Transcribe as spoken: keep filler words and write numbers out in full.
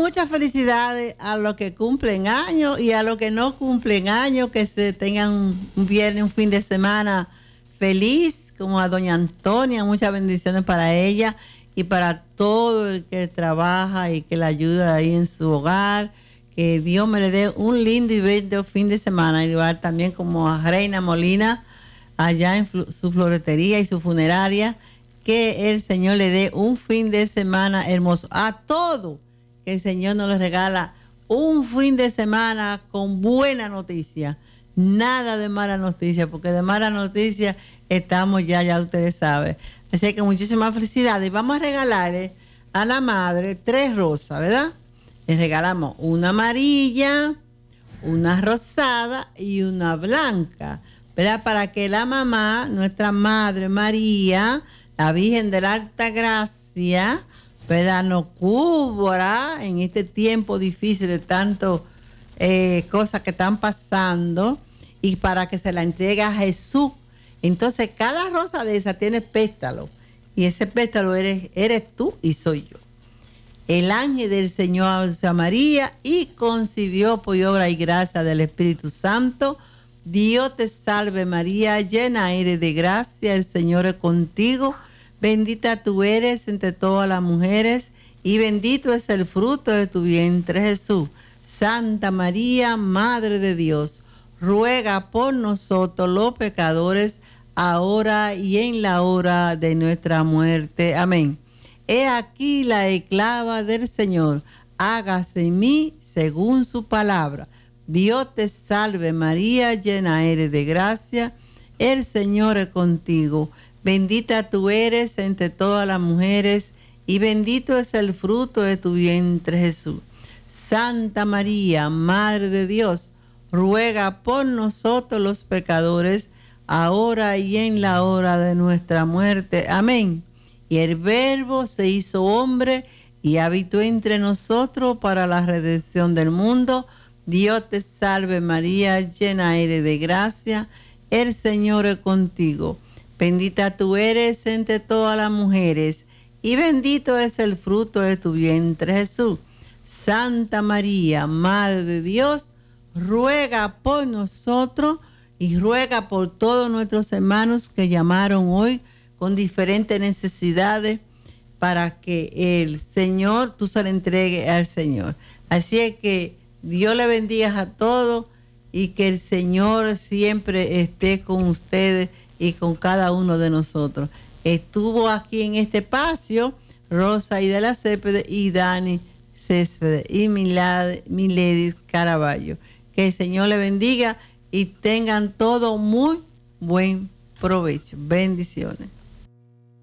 muchas felicidades a los que cumplen años y a los que no cumplen años, que se tengan un, un viernes, un fin de semana feliz, como a doña Antonia, muchas bendiciones para ella y para todo el que trabaja y que la ayuda ahí en su hogar. Que Dios me le dé un lindo y bello fin de semana, igual también como a Reina Molina, allá en su floretería y su funeraria. Que el Señor le dé un fin de semana hermoso a todo, que el Señor nos le regala un fin de semana con buena noticia, nada de mala noticia, porque de mala noticia estamos ya, ya ustedes saben. Así que muchísimas felicidades. Vamos a regalarle a la madre tres rosas, ¿verdad? Le regalamos una amarilla, una rosada y una blanca, ¿verdad? Para que la mamá, nuestra Madre María, la Virgen de la Alta Gracia, ¿verdad?, nos cubra en este tiempo difícil de tantas eh, cosas que están pasando, y para que se la entregue a Jesús. Entonces, cada rosa de esa tiene pétalo, y ese pétalo eres, eres tú y soy yo. El ángel del Señor a María y concibió por obra y gracia del Espíritu Santo. Dios te salve María, llena eres de gracia, el Señor es contigo. Bendita tú eres entre todas las mujeres y bendito es el fruto de tu vientre Jesús. Santa María, Madre de Dios, ruega por nosotros los pecadores, ahora y en la hora de nuestra muerte. Amén. He aquí la esclava del Señor, hágase en mí según su palabra. Dios te salve María, llena eres de gracia, el Señor es contigo. Bendita tú eres entre todas las mujeres y bendito es el fruto de tu vientre Jesús. Santa María, Madre de Dios, ruega por nosotros los pecadores, ahora y en la hora de nuestra muerte. Amén. Y el Verbo se hizo hombre y habitó entre nosotros para la redención del mundo. Dios te salve María, llena eres de gracia, el Señor es contigo. Bendita tú eres entre todas las mujeres y bendito es el fruto de tu vientre Jesús. Santa María, Madre de Dios, ruega por nosotros y ruega por todos nuestros hermanos que llamaron hoy con diferentes necesidades, para que el Señor, tú se le entregues al Señor. Así es que Dios le bendiga a todos y que el Señor siempre esté con ustedes y con cada uno de nosotros. Estuvo aquí en este espacio Rosa y de la Céspedes y Dani Céspedes y Milady Caraballo. Que el Señor le bendiga y tengan todo muy buen provecho. Bendiciones.